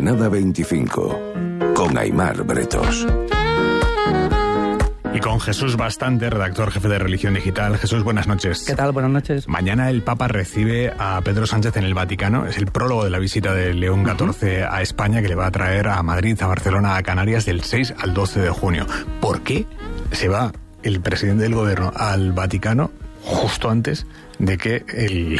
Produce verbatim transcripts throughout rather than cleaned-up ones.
Ensenada veinticinco, con Aimar Bretos. Y con Jesús Bastante, redactor jefe de Religión Digital. Jesús, buenas noches. ¿Qué tal? Buenas noches. Mañana el Papa recibe a Pedro Sánchez en el Vaticano. Es el prólogo de la visita de León catorce uh-huh. a España, que le va a traer a Madrid, a Barcelona, a Canarias del seis al doce de junio. ¿Por qué se va el presidente del gobierno al Vaticano justo antes de que el,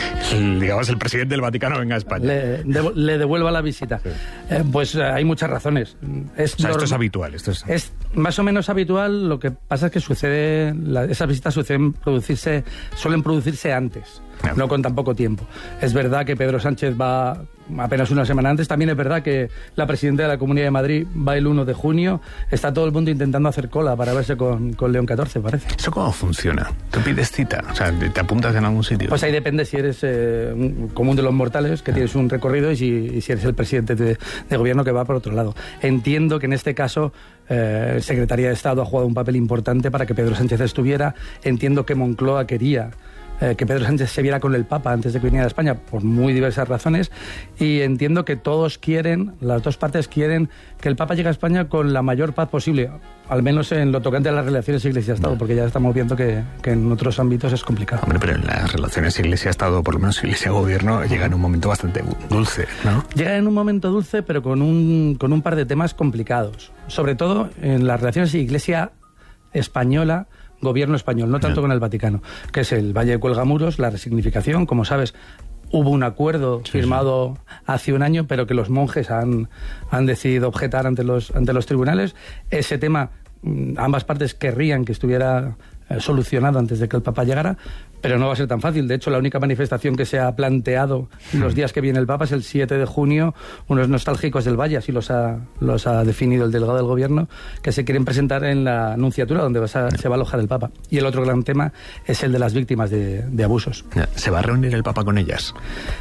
el, digamos, el presidente del Vaticano venga a España? Le, de, le devuelva la visita. Sí. Eh, pues eh, hay muchas razones. Es o sea, normal, esto es habitual. Esto es... es más o menos habitual. Lo que pasa es que sucede, la, esas visitas suceden producirse, suelen producirse antes. No. no con tan poco tiempo. Es verdad que Pedro Sánchez va apenas una semana antes. También es verdad que la presidenta de la Comunidad de Madrid va el uno de junio. Está todo el mundo intentando hacer cola para verse con, con León catorce, parece. ¿Eso cómo funciona? ¿Tú pides cita? O sea, ¿te apuntas en algún sitio? Pues ahí depende si eres eh, un común de los mortales, que ah. tienes un recorrido, y si, y si eres el presidente de, de gobierno, que va por otro lado. Entiendo que en este caso eh, el Secretaría de Estado ha jugado un papel importante para que Pedro Sánchez estuviera. Entiendo que Moncloa quería Eh, que Pedro Sánchez se viera con el Papa antes de que viniera a España, por muy diversas razones, y entiendo que todos quieren, las dos partes quieren que el Papa llegue a España con la mayor paz posible, al menos en lo tocante a las relaciones Iglesia-Estado, porque ya estamos viendo que, que en otros ámbitos es complicado. Hombre, pero en las relaciones Iglesia-Estado, por lo menos Iglesia-Gobierno, llega en un momento bastante dulce, ¿no? Llega en un momento dulce, pero con un, con un par de temas complicados, sobre todo en las relaciones Iglesia-Española, Gobierno español, no tanto con el Vaticano, que es el Valle de Cuelgamuros, la resignificación. Como sabes, hubo un acuerdo sí, firmado sí. hace un año, pero que los monjes han, han decidido objetar ante los, ante los tribunales. Ese tema, ambas partes querrían que estuviera eh, solucionado antes de que el Papa llegara, pero no va a ser tan fácil. De hecho, la única manifestación que se ha planteado los días que viene el Papa es el siete de junio, unos nostálgicos del Valle, así los ha, los ha definido el delegado del Gobierno, que se quieren presentar en la Nunciatura, donde va a, se va a alojar el Papa. Y el otro gran tema es el de las víctimas de, de abusos. ¿Se va a reunir el Papa con ellas?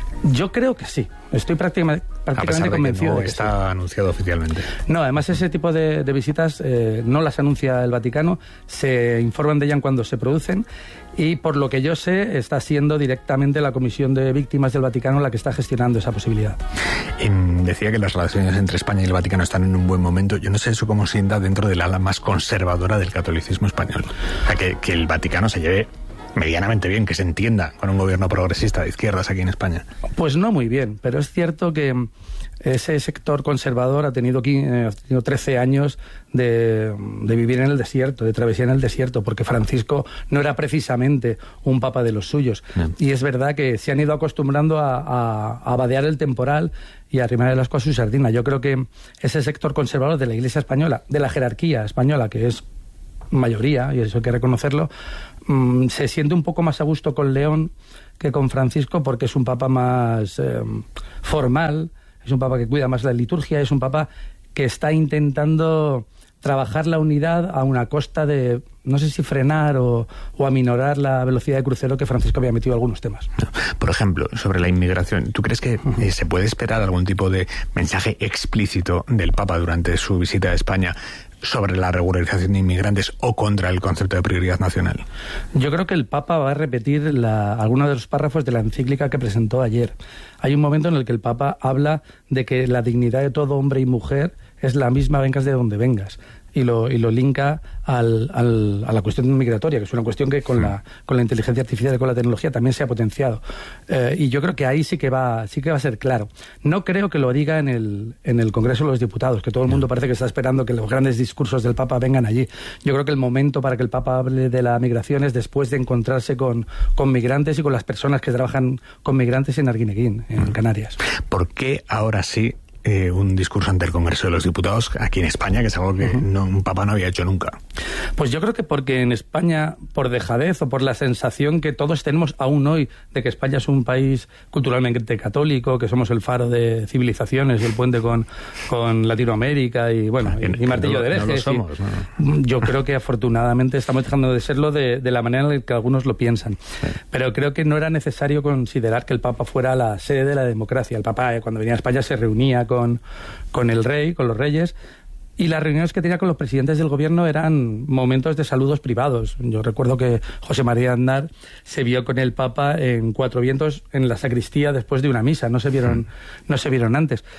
Yo creo que sí. Estoy prácticamente, prácticamente convencido de que no de que está sí. anunciado oficialmente. No, además ese tipo de, de visitas eh, no las anuncia el Vaticano, se informan de ellas cuando se producen, y por lo que yo sé está siendo directamente la Comisión de Víctimas del Vaticano la que está gestionando esa posibilidad. Eh, decía que las relaciones entre España y el Vaticano están en un buen momento. Yo no sé eso cómo sienta dentro del ala más conservadora del catolicismo español. O sea, que, que el Vaticano se lleve medianamente bien, que se entienda con un gobierno progresista de izquierdas aquí en España. Pues no muy bien, pero es cierto que ese sector conservador ha tenido, ha tenido trece años de, de vivir en el desierto, de travesía en el desierto, porque Francisco no era precisamente un papa de los suyos. Bien. Y es verdad que se han ido acostumbrando a, a, a vadear el temporal y a arrimar el asco a su sardina. Yo creo que ese sector conservador de la Iglesia española, de la jerarquía española, que es mayoría, y eso hay que reconocerlo, mmm, se siente un poco más a gusto con León que con Francisco, porque es un papa más eh, formal, es un papa que cuida más la liturgia, es un papa que está intentando trabajar la unidad a una costa de, no sé si frenar o, o aminorar la velocidad de crucero que Francisco había metido algunos temas. Por ejemplo, sobre la inmigración, ¿tú crees que uh-huh. eh, se puede esperar algún tipo de mensaje explícito del Papa durante su visita a España sobre la regularización de inmigrantes o contra el concepto de prioridad nacional? Yo creo que el Papa va a repetir la, algunos de los párrafos de la encíclica que presentó ayer. Hay un momento en el que el Papa habla de que la dignidad de todo hombre y mujer es la misma, vengas de donde vengas. Y lo, y lo linka al, al, a la cuestión migratoria, que es una cuestión que con, la, con la inteligencia artificial y con la tecnología también se ha potenciado. Eh, y yo creo que ahí sí que va sí que va a ser claro. No creo que lo diga en el, en el Congreso de los Diputados, que todo el mundo parece que está esperando que los grandes discursos del Papa vengan allí. Yo creo que el momento para que el Papa hable de la migración es después de encontrarse con, con migrantes y con las personas que trabajan con migrantes en Arguineguín, en Canarias. ¿Por qué ahora sí Eh, un discurso ante el Congreso de los Diputados aquí en España, que es algo que uh-huh. no, un papa no había hecho nunca? Pues yo creo que porque en España, por dejadez o por la sensación que todos tenemos aún hoy de que España es un país culturalmente católico, que somos el faro de civilizaciones y el puente con, con Latinoamérica y bueno ah, y, y martillo no, de herejes. No lo somos, no. Yo creo que afortunadamente estamos dejando de serlo de, de la manera en la que algunos lo piensan. Sí. Pero creo que no era necesario considerar que el Papa fuera la sede de la democracia. El Papa, eh, cuando venía a España, se reunía con, con el rey, con los reyes, y las reuniones que tenía con los presidentes del gobierno eran momentos de saludos privados. Yo recuerdo que José María Aznar se vio con el Papa en Cuatro Vientos en la sacristía después de una misa, no se vieron, no se vieron antes.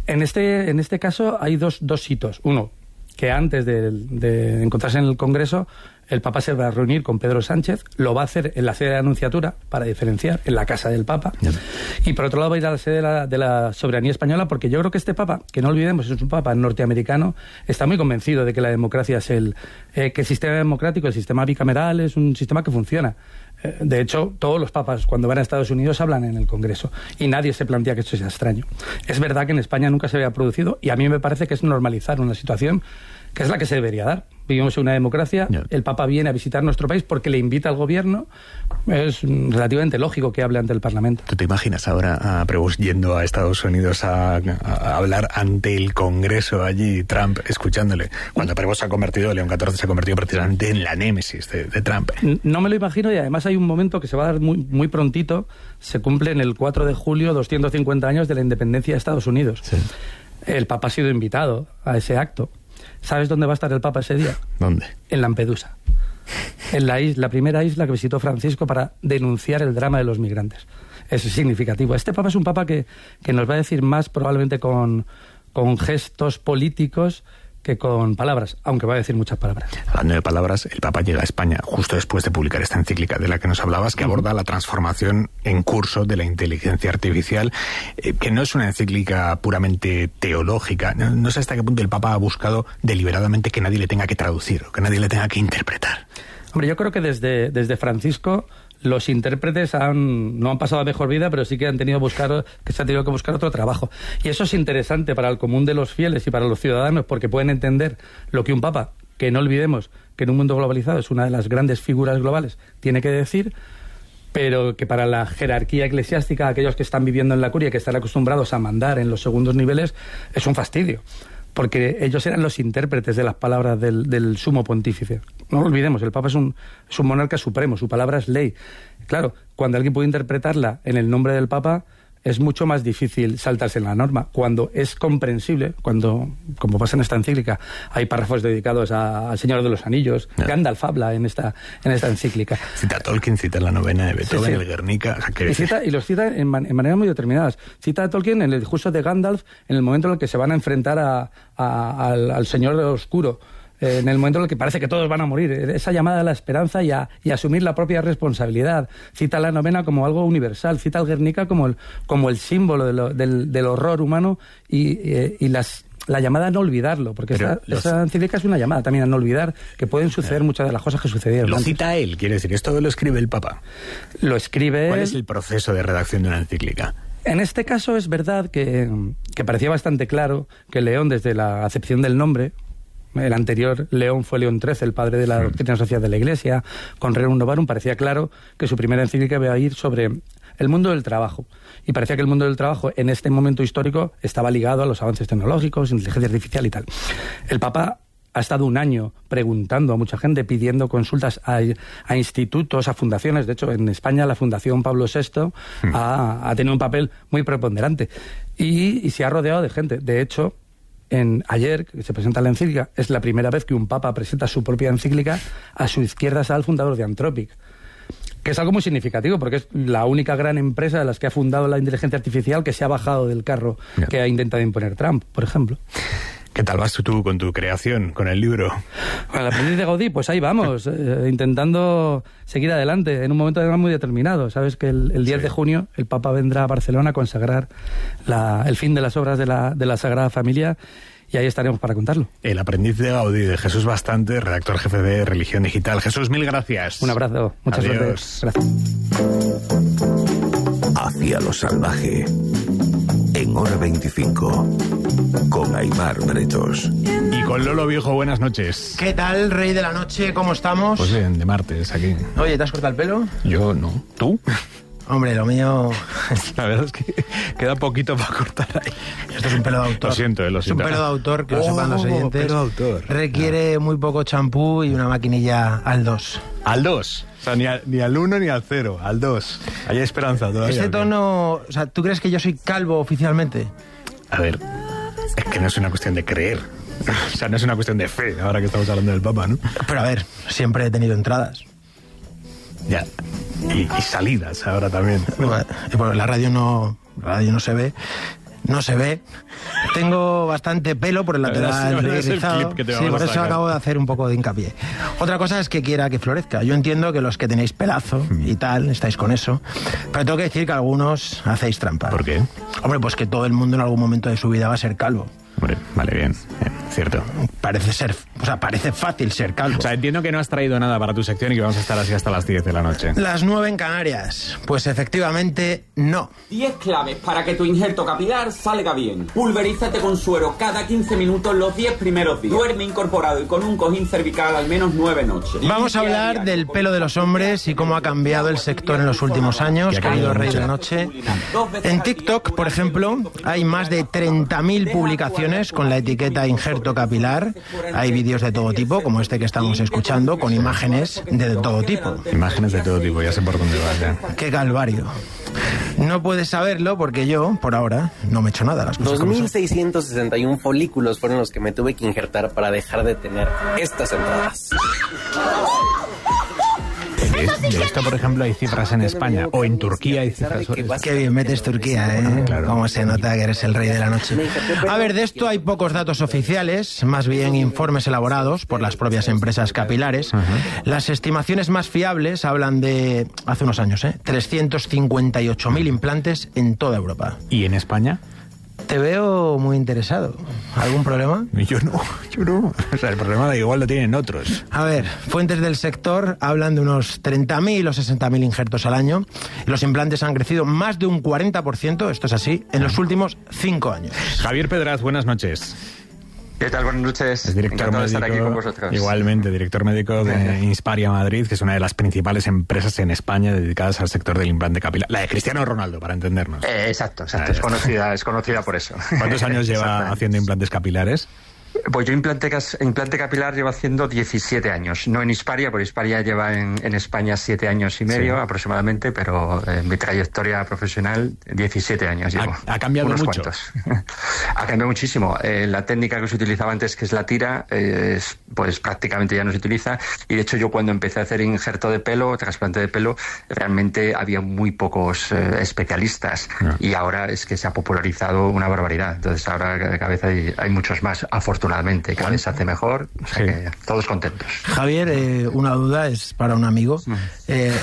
En este, en este caso hay dos, dos hitos. Uno, que antes de, de encontrarse en el Congreso, el Papa se va a reunir con Pedro Sánchez, lo va a hacer en la sede de la Anunciatura, para diferenciar, en la casa del Papa, yeah. y por otro lado va a ir a la sede de la, de la soberanía española, porque yo creo que este Papa, que no olvidemos, es un Papa norteamericano, está muy convencido de que la democracia es el... Eh, que el sistema democrático, el sistema bicameral, es un sistema que funciona. Eh, de hecho, todos los papas, cuando van a Estados Unidos, hablan en el Congreso, y nadie se plantea que esto sea extraño. Es verdad que en España nunca se había producido, y a mí me parece que es normalizar una situación que es la que se debería dar. Vivimos en una democracia, yeah. el Papa viene a visitar nuestro país porque le invita al gobierno, es relativamente lógico que hable ante el Parlamento. ¿Tú te imaginas ahora a Prevost yendo a Estados Unidos a, a hablar ante el Congreso allí, Trump escuchándole? Cuando Prevost se ha convertido, León catorce se ha convertido precisamente en la némesis de, de Trump. No me lo imagino, y además hay un momento que se va a dar muy, muy prontito, se cumple en el cuatro de julio, doscientos cincuenta años de la independencia de Estados Unidos. Sí. El Papa ha sido invitado a ese acto. ¿Sabes dónde va a estar el Papa ese día? ¿Dónde? En Lampedusa. En la isla, la primera isla que visitó Francisco para denunciar el drama de los migrantes. Es significativo. Este Papa es un Papa que, que nos va a decir más probablemente con, con gestos políticos que con palabras, aunque va a decir muchas palabras. Hablando de palabras, el Papa llega a España justo después de publicar esta encíclica de la que nos hablabas, que uh-huh. aborda la transformación en curso de la inteligencia artificial, eh, que no es una encíclica puramente teológica. No, no sé hasta qué punto el Papa ha buscado deliberadamente que nadie le tenga que traducir o que nadie le tenga que interpretar. Hombre, yo creo que desde, desde Francisco los intérpretes han, no han pasado a mejor vida, pero sí que han tenido buscar, que se ha tenido que buscar otro trabajo. Y eso es interesante para el común de los fieles y para los ciudadanos, porque pueden entender lo que un Papa, que no olvidemos que en un mundo globalizado es una de las grandes figuras globales, tiene que decir, pero que para la jerarquía eclesiástica, aquellos que están viviendo en la curia, que están acostumbrados a mandar en los segundos niveles, es un fastidio. Porque ellos eran los intérpretes de las palabras del, del sumo pontífice. No lo olvidemos, el Papa es un, es un monarca supremo, su palabra es ley. Claro, cuando alguien puede interpretarla en el nombre del Papa, es mucho más difícil saltarse en la norma. Cuando es comprensible, cuando, como pasa en esta encíclica, hay párrafos dedicados a, al Señor de los Anillos, no. Gandalf habla en esta, en esta encíclica. Cita a Tolkien, cita la novena de Beethoven, sí, sí. el Guernica... Y, cita, y los cita en, man, en maneras muy determinadas. Cita a Tolkien en el discurso de Gandalf, en el momento en el que se van a enfrentar a, a, al, al Señor Oscuro, eh, en el momento en el que parece que todos van a morir. Esa llamada a la esperanza y a, y a asumir la propia responsabilidad. Cita la novena como algo universal, cita al Guernica como el, como el símbolo de lo, del, del horror humano y, eh, y las... la llamada a no olvidarlo, porque esa, los... esa encíclica es una llamada también a no olvidar que pueden suceder muchas de las cosas que sucedieron. Lo antes. Cita él, quiere decir, esto lo escribe el Papa. Lo escribe ¿Cuál él? es el proceso de redacción de una encíclica? En este caso es verdad que, que parecía bastante claro que León, desde la acepción del nombre, el anterior León fue León trece, el padre de la doctrina social de la Iglesia, con Rerum Novarum, parecía claro que su primera encíclica iba a ir sobre el mundo del trabajo. Y parecía que el mundo del trabajo en este momento histórico estaba ligado a los avances tecnológicos, inteligencia artificial y tal. El Papa ha estado un año preguntando a mucha gente, pidiendo consultas a, a institutos, a fundaciones. De hecho, en España la Fundación Pablo sexto hmm. ha, ha tenido un papel muy preponderante. Y, y se ha rodeado de gente. De hecho, en, ayer, que se presenta la encíclica, es la primera vez que un Papa presenta su propia encíclica. A su izquierda está el fundador de Anthropic, que es algo muy significativo, porque es la única gran empresa de las que ha fundado la inteligencia artificial que se ha bajado del carro yeah. que ha intentado imponer Trump, por ejemplo. ¿Qué tal vas tú con tu creación, con el libro? Con el aprendiz de Gaudí, pues ahí vamos, eh, intentando seguir adelante, en un momento además muy determinado. Sabes que el, el diez sí. de junio el Papa vendrá a Barcelona a consagrar la, el fin de las obras de la, de la Sagrada Familia, y ahí estaremos para contarlo. El aprendiz de Gaudí, de Jesús Bastante, redactor jefe de Religión Digital. Jesús, mil gracias. Un abrazo, muchas Adiós. Gracias. Hacia lo salvaje, en Hora veinticinco, con Aimar Bretos. Y con Lolo Viejo, buenas noches. ¿Qué tal, rey de la noche? ¿Cómo estamos? Pues bien, de martes, aquí. Oye, ¿te has cortado el pelo? Yo no. ¿Tú? Hombre, lo mío... La verdad es que queda poquito para cortar ahí. Esto es un pelo de autor. Lo siento, eh, lo siento. Es un pelo de autor, que lo oh, sepan los oyentes. Pelo de autor. Requiere no. muy poco champú y una maquinilla al dos. ¿Al dos? O sea, ni, a, ni al uno ni al cero, al dos. Hay esperanza todavía. Este tono... O sea, ¿tú crees que yo soy calvo oficialmente? A ver, es que no es una cuestión de creer. O sea, no es una cuestión de fe, ahora que estamos hablando del Papa, ¿no? Pero a ver, siempre he tenido entradas. Ya. Y, y salidas ahora también. Bueno, la radio no, la radio no se ve, no se ve. Tengo bastante pelo por el lateral rizado. Sí, por eso acabo de hacer un poco de hincapié. Otra cosa es que quiera que florezca. Yo entiendo que los que tenéis pelazo y tal, estáis con eso, pero tengo que decir que algunos hacéis trampa. ¿Por qué? Hombre, pues que todo el mundo en algún momento de su vida va a ser calvo. Hombre, vale, bien, bien, cierto. Parece ser, o sea, parece fácil ser calvo. O sea, entiendo que no has traído nada para tu sección y que vamos a estar así hasta las diez de la noche. Las nueve en Canarias. Pues efectivamente, no. diez claves para que tu injerto capilar salga bien. Pulverízate con suero cada quince minutos los diez primeros días. Duerme incorporado y con un cojín cervical al menos nueve noches. Vamos a hablar del pelo de los hombres y cómo ha cambiado el sector en los últimos años, querido Rey de la Noche. En TikTok, por ejemplo, hay más de treinta mil publicaciones con la etiqueta injerto capilar. Hay vídeos de todo tipo, como este que estamos escuchando, con imágenes de todo tipo. Imágenes de todo tipo, ya sé por dónde vas ya. ¡Qué calvario! No puedes saberlo porque yo, por ahora, no me he hecho nada. Las cosas dos mil seiscientos sesenta y uno folículos fueron los que me tuve que injertar para dejar de tener estas entradas. De, de esto, por ejemplo, hay cifras en España o en Turquía hay cifras sobre esto. Qué bien metes Turquía, ¿eh? Claro. Cómo se nota que eres el rey de la noche. A ver, de esto hay pocos datos oficiales, más bien informes elaborados por las propias empresas capilares. Uh-huh. Las estimaciones más fiables hablan de, hace unos años, ¿eh? trescientos cincuenta y ocho mil implantes en toda Europa. ¿Y en España? Te veo muy interesado. ¿Algún problema? Yo no, yo no. O sea, el problema de igual lo tienen otros. A ver, fuentes del sector hablan de unos treinta mil o sesenta mil injertos al año. Los implantes han crecido más de un cuarenta por ciento, esto es así, en los últimos cinco años. Javier Pedraz, buenas noches. ¿Qué tal? Buenas noches. Es director Encantado médico, de estar aquí con vosotros. Igualmente, director médico de Insparia Madrid, que es una de las principales empresas en España dedicadas al sector del implante capilar. La de Cristiano Ronaldo, para entendernos. Eh, exacto, exacto. Ah, es conocida, es conocida por eso. ¿Cuántos años lleva haciendo implantes capilares? Pues yo implante, implante capilar llevo haciendo diecisiete años. No en Insparia, porque Insparia lleva en, en España siete años y medio, sí, aproximadamente, pero en mi trayectoria profesional diecisiete años llevo. ¿Ha, ha cambiado unos mucho? Cuantos. Ha cambiado muchísimo. Eh, la técnica que se utilizaba antes, que es la tira, eh, es, pues prácticamente ya no se utiliza. Y de hecho yo cuando empecé a hacer injerto de pelo, trasplante de pelo, realmente había muy pocos eh, especialistas. No. Y ahora es que se ha popularizado una barbaridad. Entonces ahora cada vez hay, hay muchos más, afortunadamente. Afortunadamente, cada vez se hace mejor, o sea, sí, que todos contentos. Javier, eh, una duda es para un amigo. Eh,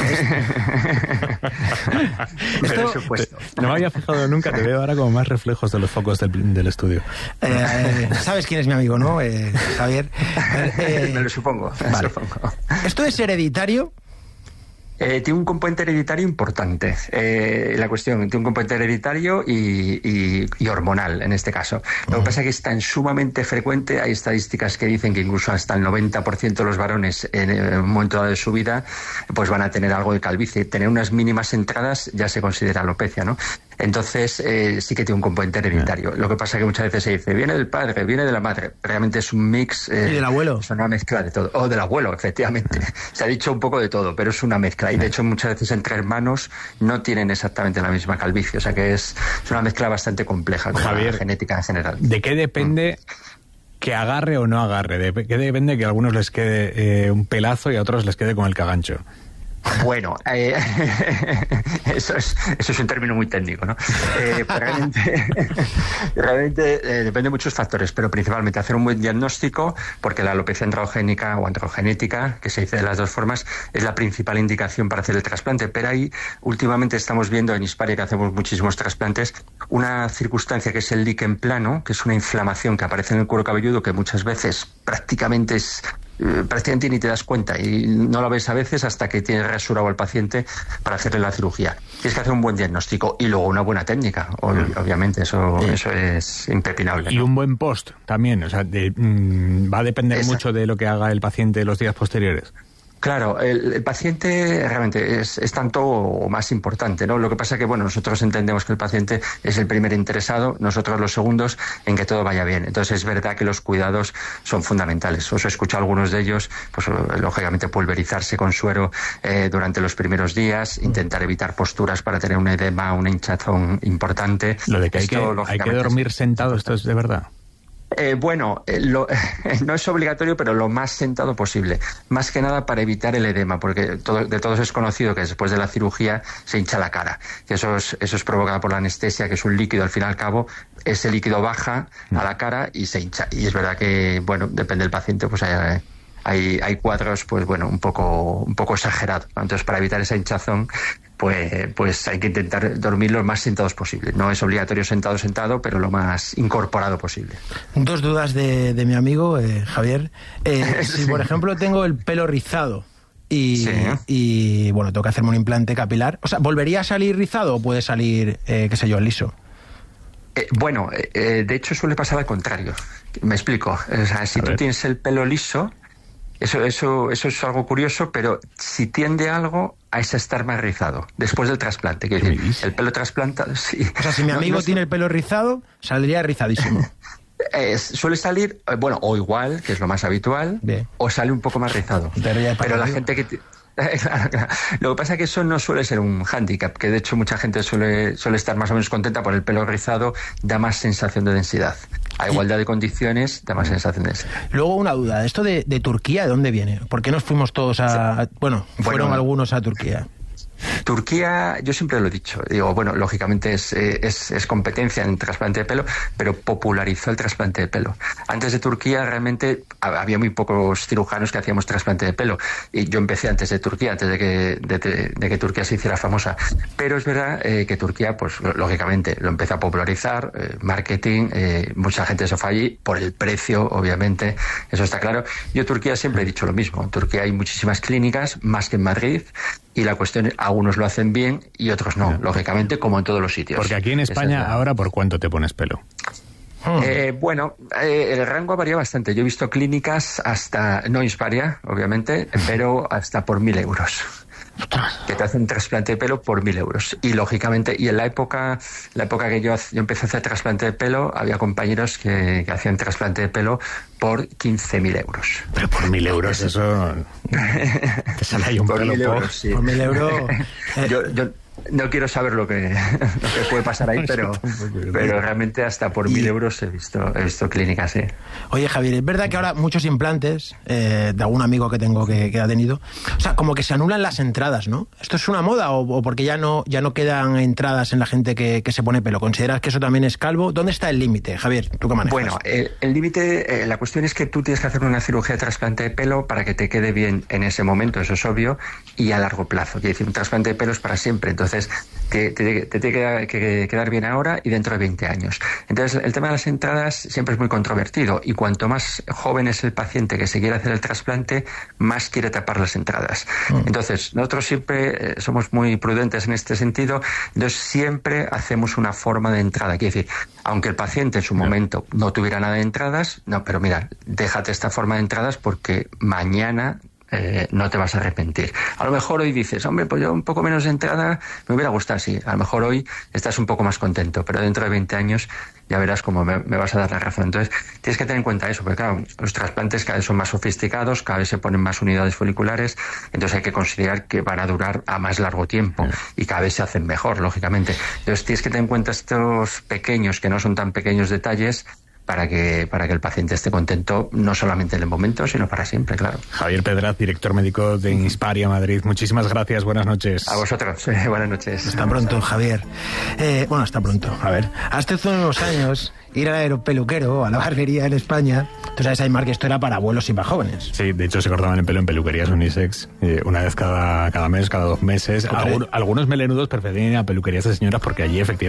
es... Esto... supuesto. No me había fijado nunca, te veo ahora como más reflejos de los focos del, del estudio. Eh, eh, ¿Sabes quién es mi amigo, no, eh, Javier? Eh, me lo supongo. Me vale. lo supongo. ¿Esto es hereditario? Eh, tiene un componente hereditario importante. Eh, la cuestión, tiene un componente hereditario y, y, y hormonal, en este caso. Lo que pasa es que es tan sumamente frecuente, hay estadísticas que dicen que incluso hasta el noventa por ciento de los varones en un momento dado de su vida pues van a tener algo de calvicie. Tener unas mínimas entradas ya se considera alopecia, ¿no? Entonces eh, sí que tiene un componente hereditario. Lo que pasa es que muchas veces se dice, viene del padre, viene de la madre. Realmente es un mix... Eh, ¿Y del abuelo? Es una mezcla de todo. O del abuelo, efectivamente. Se ha dicho un poco de todo, pero es una mezcla. Y de hecho muchas veces entre hermanos no tienen exactamente la misma calvicie. O sea que es, es una mezcla bastante compleja con Javier, la genética en general. ¿De qué depende mm. que agarre o no agarre? ¿De qué depende que a algunos les quede eh, un pelazo y a otros les quede como el cagancho? Bueno, eh, eso, es, eso es un término muy técnico, ¿no? Eh, realmente realmente eh, depende de muchos factores, pero principalmente hacer un buen diagnóstico, porque la alopecia androgénica o androgenética, que se dice de las dos formas, es la principal indicación para hacer el trasplante. Pero ahí últimamente estamos viendo en Insparia, que hacemos muchísimos trasplantes, una circunstancia que es el líquen plano, que es una inflamación que aparece en el cuero cabelludo, que muchas veces prácticamente es... prácticamente ni te das cuenta y no lo ves a veces hasta que tienes reasurado al paciente para hacerle la cirugía. Tienes que hacer un buen diagnóstico y luego una buena técnica, obviamente, eso, sí. eso es impepinable, y ¿no? Un buen post también, o sea, de, mmm, va a depender Esa. mucho de lo que haga el paciente los días posteriores. Claro, el, el paciente realmente es, es tanto o más importante, ¿no? Lo que pasa es que, bueno, nosotros entendemos que el paciente es el primer interesado, nosotros los segundos en que todo vaya bien. Entonces es verdad que los cuidados son fundamentales. Os he escuchado algunos de ellos, pues lógicamente pulverizarse con suero eh, durante los primeros días, intentar evitar posturas para tener un edema, una hinchazón importante. Lo de que hay, Esto, que, hay que dormir sentado, ¿esto es de verdad? Eh, bueno, eh, lo, eh, no es obligatorio, pero lo más sentado posible. Más que nada para evitar el edema, porque todo, de todos es conocido que después de la cirugía se hincha la cara. Que eso es, eso es provocado por la anestesia, que es un líquido al fin y al cabo. Ese líquido baja a la cara y se hincha. Y es verdad que, bueno, depende del paciente, pues hay, hay, hay cuadros, pues bueno, un poco, un poco exagerados. Entonces, para evitar esa hinchazón, pues, pues hay que intentar dormir lo más sentados posible. No es obligatorio sentado, sentado, pero lo más incorporado posible. Dos dudas de, de mi amigo, eh, Javier. Eh, si, por ejemplo, tengo el pelo rizado y, sí. y, bueno, tengo que hacerme un implante capilar, o sea, ¿volvería a salir rizado o puede salir, eh, qué sé yo, liso? Eh, bueno, eh, de hecho suele pasar al contrario. Me explico. O sea, si tú tienes el pelo liso, eso, eso, eso es algo curioso, pero si tiende algo a ese estar más rizado después del trasplante. Quiero decir, el pelo trasplantado, sí. O sea, si mi amigo no, no tiene el pelo rizado, saldría rizadísimo. Eh, suele salir, eh, bueno, o igual, que es lo más habitual, Bien. o sale un poco más rizado. Pero la gente que... Lo que pasa es que eso no suele ser un hándicap, que de hecho mucha gente suele, suele estar más o menos contenta por el pelo rizado, da más sensación de densidad. A igualdad de condiciones, da más sensación de densidad. Luego una duda, ¿esto de, de Turquía de dónde viene? ¿Por qué nos fuimos todos a... Bueno, fueron bueno, algunos a Turquía? Turquía, yo siempre lo he dicho, digo, bueno, lógicamente es, es, es competencia en el trasplante de pelo, pero popularizó el trasplante de pelo. Antes de Turquía realmente había muy pocos cirujanos que hacíamos trasplante de pelo, y yo empecé antes de Turquía, antes de que, de, de, de que Turquía se hiciera famosa. Pero es verdad eh, que Turquía, pues lógicamente, lo empezó a popularizar, eh, marketing, eh, mucha gente se fue allí, por el precio, obviamente, eso está claro. Yo Turquía siempre he dicho lo mismo, en Turquía hay muchísimas clínicas, más que en Madrid, y la cuestión es, algunos lo hacen bien y otros no, lógicamente, como en todos los sitios. Porque aquí en España, es la... ahora, ¿por cuánto te pones pelo? Eh, bueno, eh, el rango varía bastante. Yo he visto clínicas hasta, no Insparia, obviamente, pero hasta por mil euros. Que te hacen un trasplante de pelo por mil euros. Y lógicamente, y en la época, la época que yo, yo empecé a hacer trasplante de pelo, había compañeros que, que hacían trasplante de pelo por quince mil euros. Pero por mil euros, eso te sale ahí un por pelo mil euros, por... sí. Por mil euros. yo, yo no quiero saber lo que, lo que puede pasar ahí, pero, pero realmente hasta por mil euros he visto, he visto clínicas, sí. Oye, Javier, es verdad que ahora muchos implantes, eh, de algún amigo que tengo que, que ha tenido, o sea, como que se anulan las entradas, ¿no? ¿Esto es una moda o, o porque ya no, ya no quedan entradas en la gente que, que se pone pelo? ¿Consideras que eso también es calvo? ¿Dónde está el límite, Javier? ¿Tú qué manejas? Bueno, el, el límite, eh, la cuestión es que tú tienes que hacer una cirugía de trasplante de pelo para que te quede bien en ese momento, eso es obvio, y a largo plazo. Quiere decir, un trasplante de pelo es para siempre, entonces te, te, te tiene que, que quedar bien ahora y dentro de veinte años. Entonces, el tema de las entradas siempre es muy controvertido, y cuanto más joven es el paciente que se quiere hacer el trasplante, más quiere tapar las entradas. Mm. Entonces, nosotros siempre eh, somos muy prudentes en este sentido, entonces siempre hacemos una forma de entrada. Quiere decir, aunque el paciente en su momento no tuviera nada de entradas, no, pero mira, déjate esta forma de entradas porque mañana Eh, no te vas a arrepentir. A lo mejor hoy dices, hombre, pues yo un poco menos de entrada me hubiera gustado, sí. A lo mejor hoy estás un poco más contento, pero dentro de veinte años ya verás cómo me, me vas a dar la razón. Entonces, tienes que tener en cuenta eso, porque claro, los trasplantes cada vez son más sofisticados, cada vez se ponen más unidades foliculares, entonces hay que considerar que van a durar a más largo tiempo y cada vez se hacen mejor, lógicamente. Entonces, tienes que tener en cuenta estos pequeños, que no son tan pequeños detalles, para que para que el paciente esté contento, no solamente en el momento, sino para siempre, claro. Javier Pedraz, director médico de Insparia Madrid. Muchísimas gracias, buenas noches. A vosotros, eh, buenas noches. Hasta pronto, Javier. Eh, bueno, hasta pronto. A ver, hasta hace unos años, ir al aeropeluquero, a la barbería en España, tú sabes, Aymar, que esto era para abuelos y para jóvenes. Sí, de hecho se cortaban el pelo en peluquerías unisex, eh, una vez cada, cada mes, cada dos meses. Algun, algunos melenudos preferían ir a peluquerías de señoras porque allí efectivamente